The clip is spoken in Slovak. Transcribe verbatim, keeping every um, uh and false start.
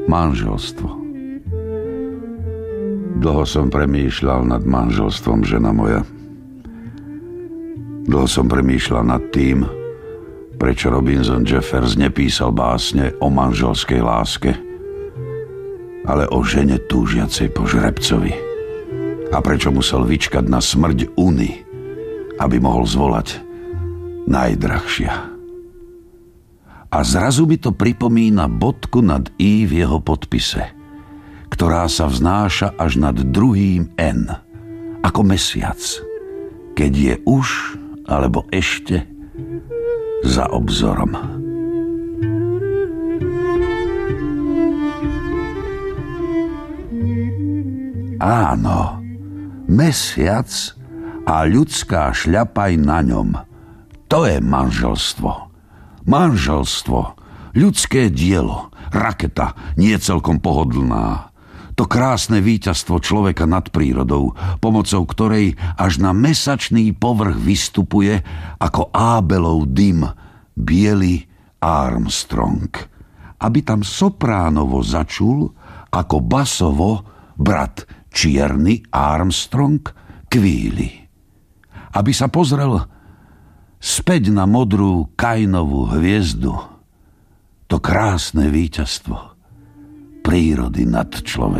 Manželstvo. Dlho som premýšľal nad manželstvom, žena moja. Dlho som premýšľal nad tým, prečo Robinson Jeffers nepísal básne o manželskej láske, ale o žene túžiacej po žrebcovi. A prečo musel vyčkať na smrť Uny, aby mohol zvolať najdrahšia. A zrazu mi to pripomína bodku nad I v jeho podpise, ktorá sa vznáša až nad druhým N, ako mesiac, keď je už, alebo ešte, za obzorom. Áno, mesiac a ľudská šľapaj na ňom. To je manželstvo. Manželstvo, ľudské dielo, raketa, nie celkom pohodlná. To krásne víťazstvo človeka nad prírodou, pomocou ktorej až na mesačný povrch vystupuje ako Ábelov dym biely Armstrong, aby tam sopránovo začul ako basovo brat čierny Armstrong kvíli. Aby sa pozrel späť na modrú Kainovú hviezdu, to krásne víťazstvo prírody nad človekom.